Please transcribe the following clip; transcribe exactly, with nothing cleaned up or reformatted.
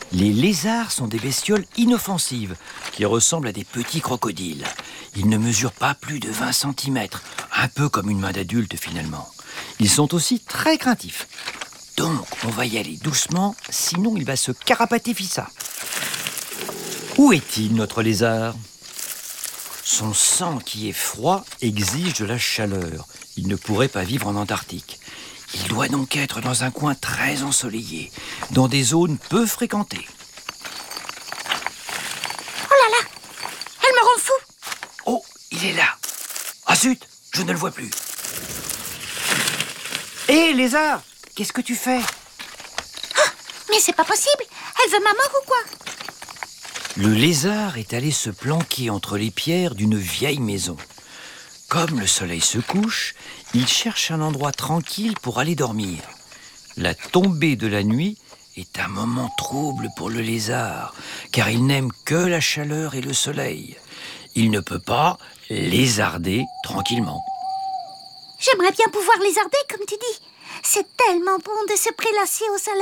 Les lézards sont des bestioles inoffensives qui ressemblent à des petits crocodiles. Ils ne mesurent pas plus de vingt centimètres, un peu comme une main d'adulte finalement. Ils sont aussi très craintifs. Donc on va y aller doucement, sinon il va se carapater Fissa. Où est-il notre lézard ? Son sang qui est froid exige de la chaleur. Il ne pourrait pas vivre en Antarctique. Il doit donc être dans un coin très ensoleillé, dans des zones peu fréquentées. Oh là là, elle me rend fou. Oh, il est là. Ah zut, je ne le vois plus. Hé, lézard, qu'est-ce que tu fais ? Oh, mais c'est pas possible. Elle veut ma mort ou quoi ? Le lézard est allé se planquer entre les pierres d'une vieille maison. Comme le soleil se couche, il cherche un endroit tranquille pour aller dormir. La tombée de la nuit est un moment trouble pour le lézard, car il n'aime que la chaleur et le soleil. Il ne peut pas lézarder tranquillement. J'aimerais bien pouvoir lézarder, comme tu dis. C'est tellement bon de se prélasser au soleil.